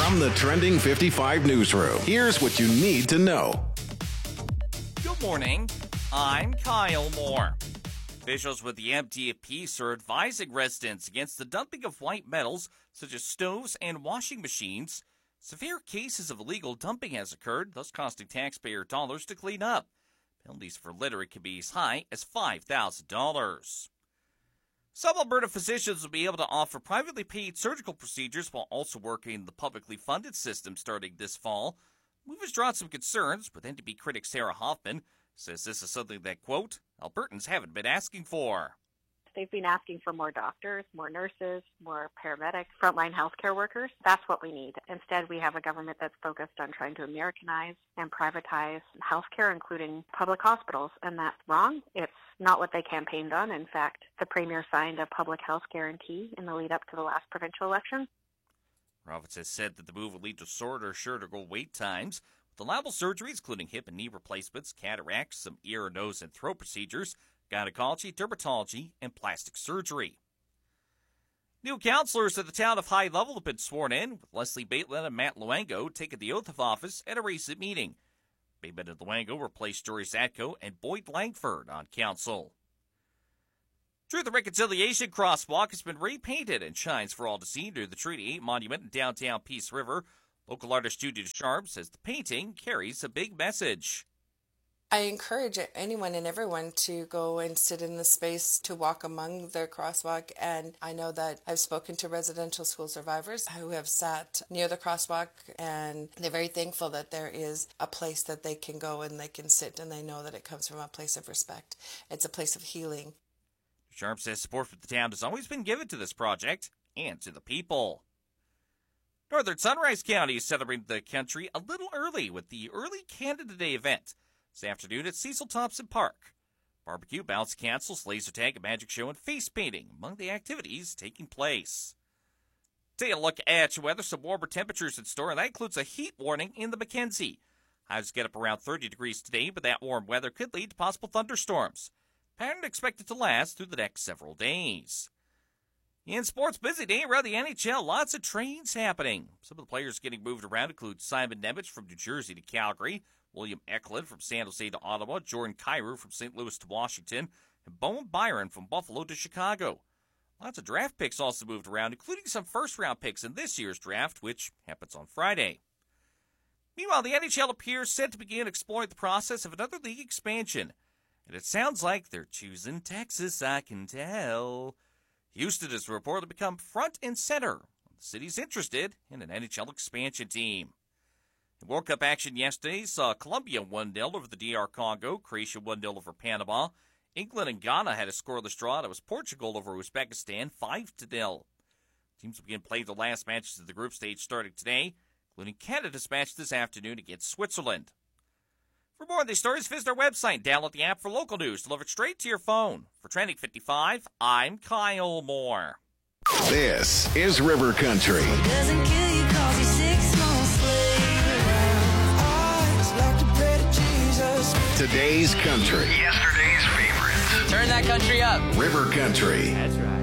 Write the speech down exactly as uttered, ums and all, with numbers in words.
From the Trending fifty-five newsroom, here's what you need to know. Good morning. I'm Kyle Moore. Officials with the M T F P are advising residents against the dumping of white metals such as stoves and washing machines. Severe cases of illegal dumping has occurred, thus costing taxpayer dollars to clean up. Penalties for littering can be as high as five thousand dollars. Some Alberta physicians will be able to offer privately paid surgical procedures while also working in the publicly funded system starting this fall. The move has drawn some concerns, with N D P critic Sarah Hoffman says this is something that, quote, Albertans haven't been asking for. They've been asking for more doctors, more nurses, more paramedics, frontline healthcare workers. That's what we need. Instead, we have a government that's focused on trying to Americanize and privatize healthcare, including public hospitals, and that's wrong. It's not what they campaigned on. In fact, the Premier signed a public health guarantee in the lead up to the last provincial election. Roberts has said that the move will lead to shorter, shorter wait times, with allowable surgeries, including hip and knee replacements, cataracts, some ear, nose, and throat procedures, gynecology, dermatology, and plastic surgery. New councillors at the town of High Level have been sworn in, with Leslie Bateman and Matt Luango taking the oath of office at a recent meeting. Bateman and Luango replaced Jory Zatko and Boyd Langford on council. Truth and Reconciliation Crosswalk has been repainted and shines for all to see near the Treaty eight Monument in downtown Peace River. Local artist Judy Deschamps says the painting carries a big message. I encourage anyone and everyone to go and sit in the space to walk among the crosswalk, and I know that I've spoken to residential school survivors who have sat near the crosswalk, and they're very thankful that there is a place that they can go and they can sit, and they know that it comes from a place of respect. It's a place of healing. Sharp says support for the town has always been given to this project and to the people. Northern Sunrise County is celebrating the country a little early with the Early Canada Day event this afternoon at Cecil Thompson Park. Barbecue, bounce castles, laser tag, a magic show, and face painting among the activities taking place. Take a look at your weather. Some warmer temperatures in store, and that includes a heat warning in the Mackenzie. Highs get up around thirty degrees today, but that warm weather could lead to possible thunderstorms. Pattern expected to last through the next several days. In sports, busy day around the N H L. Lots of trains happening. Some of the players getting moved around include Simon Nemec from New Jersey to Calgary, William Eklund from San Jose to Ottawa, Jordan Kyrou from Saint Louis to Washington, and Bowen Byron from Buffalo to Chicago. Lots of draft picks also moved around, including some first-round picks in this year's draft, which happens on Friday. Meanwhile, the N H L appears set to begin exploring the process of another league expansion. And it sounds like they're choosing Texas, I can tell. Houston has reportedly become front and center. The city's interested in an N H L expansion team. In World Cup action yesterday saw Colombia one nil over the D R Congo, Croatia one nil over Panama. England and Ghana had a scoreless draw. That was Portugal over Uzbekistan five to nil. Teams will begin playing the last matches of the group stage starting today, including Canada's match this afternoon against Switzerland. For more on these stories, visit our website, download the app for local news, delivered straight to your phone. For Trending fifty-five, I'm Kyle Moore. This is River Country. Today's country. Yesterday's favorites. Turn that country up. River Country. That's right.